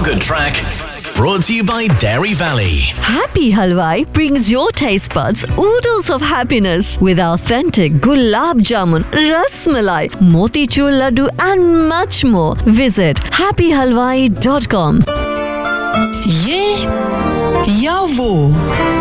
Feel Good track brought to you by Dairy Valley. Happy Halwai brings your taste buds oodles of happiness with authentic gulab jamun, ras malai, motichur laddu and much more. Visit happyhalwai.com. Ye ya wo.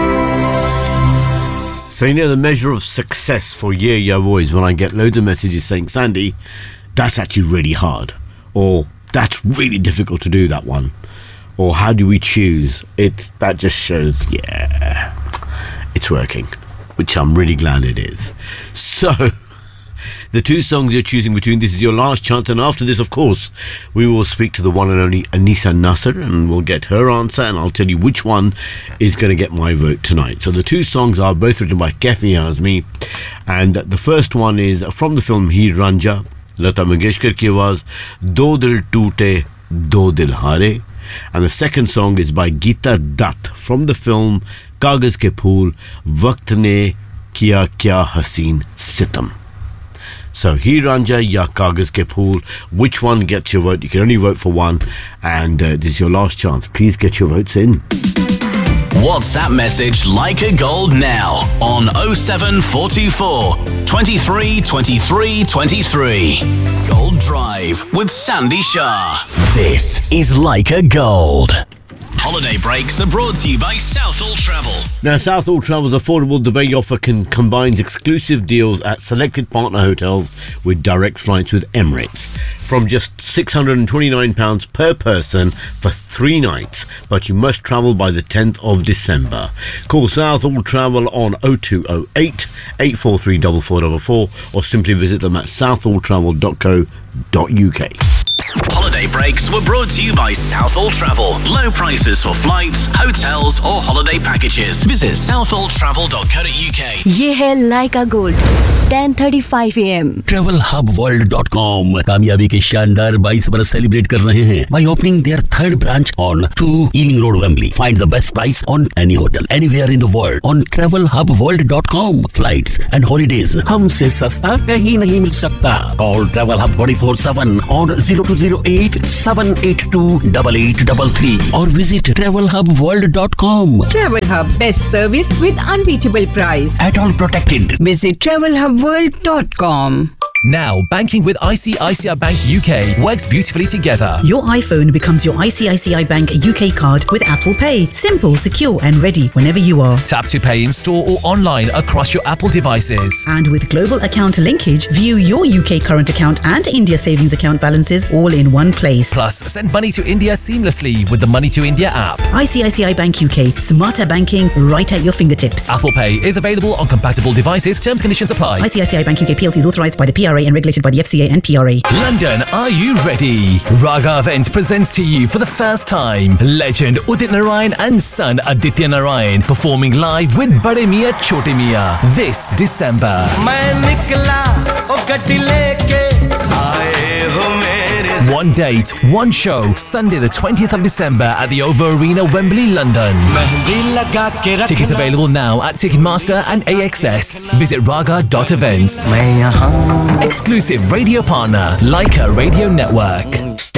So you know the measure of success for Ye Ya Wo is when I get loads of messages saying, Sandy, that's actually really hard, or that's really difficult to do, that one, or how do we choose it? That just shows, yeah, it's working, which I'm really glad it is. So the two songs you're choosing between, this is your last chance, and after this, of course, we will speak to the one and only Anisa Nasser, and we'll get her answer, and I'll tell you which one is going to get my vote tonight. So the two songs are both written by Kaifi Azmi, and the first one is from the film Heer Ranjha, Lata Mangeshkar ki awaaz, Do Dil Toote, Do Dil Haare, and the second song is by Geeta Dutt from the film Kagaz Ke Phool, Waqt Ne Kiya Kya Haseen Sitam. So, Heer Ranjha ya Kagaz Ke Phool, which one gets your vote? You can only vote for one, and this is your last chance. Please get your votes in. WhatsApp message Like a Gold now on 07424 23 23 23. Gold Drive with Sandy Shah. This is Like a Gold. Holiday breaks are brought to you by Southall Travel. Now, Southall Travel's affordable Dubai offer combines exclusive deals at selected partner hotels with direct flights with Emirates from just £629 per person for 3 nights, but you must travel by the 10th of December. Call Southall Travel on 0208 843 4444 or simply visit them at southalltravel.co.uk. Holiday breaks were brought to you by Southall Travel. Low prices for flights, hotels or holiday packages. Visit southalltravel.co.uk. ये है लाइका gold 10:35 AM. TravelHubWorld.com कामयाबी के शानदार 22 बरस celebrate कर रहे हैं by opening their third branch on 2 Ealing Road, Wembley. Find the best price on any hotel anywhere in the world on TravelHubWorld.com. Flights and holidays हमसे सस्ता कहीं नहीं मिल सकता. Call Travel Hub 24/7 on 0208 782 8833 or visit TravelHubWorld.com. Travel Hub, best service with unbeatable price. At all protected. Visit TravelHubWorld.com. Now, banking with ICICI Bank UK works beautifully together. Your iPhone becomes your ICICI Bank UK card with Apple Pay. Simple, secure and ready whenever you are. Tap to pay in store or online across your Apple devices. And with global account linkage, view your UK current account and India savings account balances all in one place. Plus, send money to India seamlessly with the Money to India app. ICICI Bank UK. Smarter banking right at your fingertips. Apple Pay is available on compatible devices. Terms and conditions apply. ICICI Bank UK PLC is authorised by the PRA and regulated by the FCA and PRA. London, are you ready? Raga Event presents to you for the first time legend Udit Narayan and son Aditya Narayan performing live with Bade Miyan Chote Miyan this December. One date, one show, Sunday the 20th of December at the OVO Arena, Wembley, London. Tickets available now at Ticketmaster and AXS. Visit raga.events. Exclusive radio partner, Leica Radio Network.